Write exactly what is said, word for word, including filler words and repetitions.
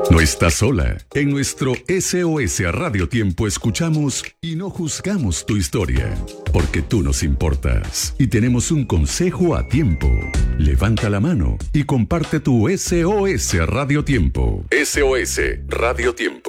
No estás sola. En nuestro S O S a Radio Tiempo escuchamos y no juzgamos tu historia, porque tú nos importas y tenemos un consejo a tiempo. Levanta la mano y comparte tu S O S a Radio Tiempo. S O S Radio Tiempo.